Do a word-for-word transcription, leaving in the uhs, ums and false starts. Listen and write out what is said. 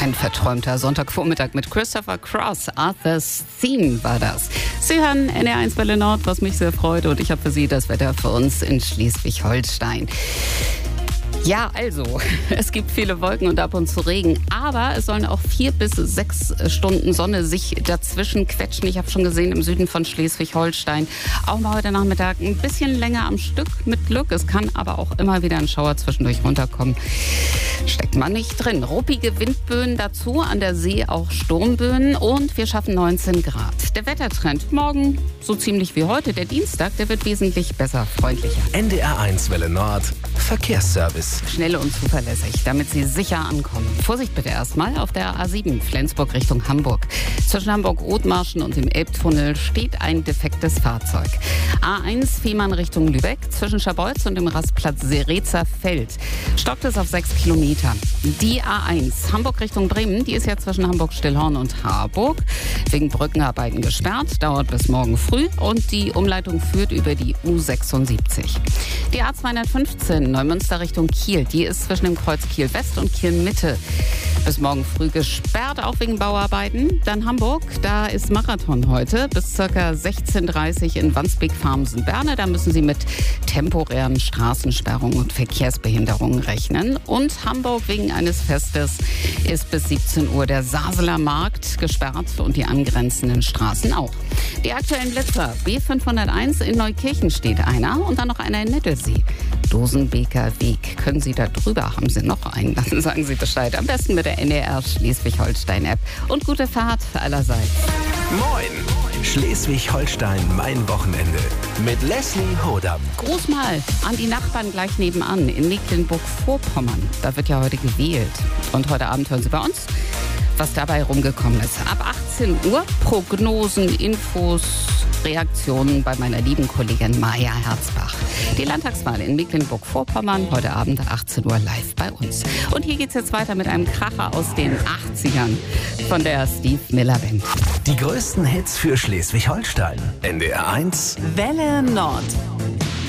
Ein verträumter Sonntagvormittag mit Christopher Cross. Arthur's Theme war das. Sie hören N R eins Welle Nord, was mich sehr freut. Und ich habe für Sie das Wetter für uns in Schleswig-Holstein. Ja, also, es gibt viele Wolken und ab und zu Regen, aber es sollen auch vier bis sechs Stunden Sonne sich dazwischen quetschen. Ich habe schon gesehen, im Süden von Schleswig-Holstein auch mal heute Nachmittag ein bisschen länger am Stück mit Glück. Es kann aber auch immer wieder ein Schauer zwischendurch runterkommen. Steckt man nicht drin. Ruppige Windböen dazu, an der See auch Sturmböen und wir schaffen neunzehn Grad. Der Wettertrend morgen so ziemlich wie heute, der Dienstag, der wird wesentlich besser, freundlicher. N D R eins Welle Nord, Verkehrsservice. Schnell und zuverlässig, damit Sie sicher ankommen. Vorsicht bitte erstmal auf der A sieben, Flensburg Richtung Hamburg. Zwischen Hamburg-Othmarschen und dem Elbtunnel steht ein defektes Fahrzeug. A eins, Fehmarn Richtung Lübeck. Zwischen Scharbeutz und dem Rastplatz Seretzer Feld stockt es auf sechs Kilometer. Die A eins, Hamburg Richtung Bremen, die ist ja zwischen Hamburg-Stillhorn und Harburg wegen Brückenarbeiten gesperrt, dauert bis morgen früh und die Umleitung führt über die U sechsundsiebzig. Die A zweihundertfünfzehn, Neumünster Richtung Kiel, die ist zwischen dem Kreuz Kiel West und Kiel Mitte bis morgen früh gesperrt, auch wegen Bauarbeiten. Dann Hamburg, da ist Marathon heute bis ca. sechzehn Uhr dreißig in Wandsbek-Farmsen-Berne. Da müssen Sie mit temporären Straßensperrungen und Verkehrsbehinderungen rechnen. Und Hamburg wegen eines Festes ist bis siebzehn Uhr der Saseler Markt gesperrt und die angrenzenden Straßen auch. Die aktuellen Blitzer, B fünfhunderteins in Neukirchen steht einer und dann noch einer in Nittelsee. Dosenbeker Weg. Können Sie da drüber? Haben Sie noch einen? Dann sagen Sie Bescheid. Am besten mit der N D R Schleswig-Holstein-App. Und gute Fahrt allerseits. Moin! Schleswig-Holstein, mein Wochenende. Mit Leslie Hodam. Gruß mal an die Nachbarn gleich nebenan in Mecklenburg-Vorpommern. Da wird ja heute gewählt. Und heute Abend hören Sie bei uns, was dabei rumgekommen ist. Ab achtzehn Uhr Prognosen, Infos, Reaktionen bei meiner lieben Kollegin Maja Herzbach. Die Landtagswahl in Mecklenburg-Vorpommern heute Abend achtzehn Uhr live bei uns. Und hier geht's jetzt weiter mit einem Kracher aus den achtzigern von der Steve Miller Band. Die größten Hits für Schleswig-Holstein. N D R eins Welle Nord.